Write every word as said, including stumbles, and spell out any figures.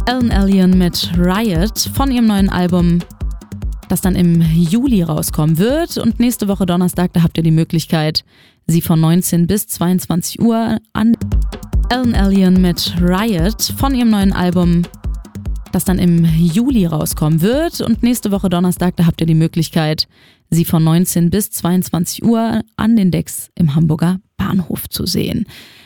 Ellen Allien mit Riot von ihrem neuen Album, das dann im Juli rauskommen wird. Und nächste Woche Donnerstag, da habt ihr die Möglichkeit, sie von neunzehn bis zweiundzwanzig Uhr an Ellen Allien mit Riot von ihrem neuen Album, das dann im Juli rauskommen wird. Und nächste Woche Donnerstag, da habt ihr die Möglichkeit, sie von neunzehn bis zweiundzwanzig Uhr an den Decks im Hamburger Bahnhof zu sehen.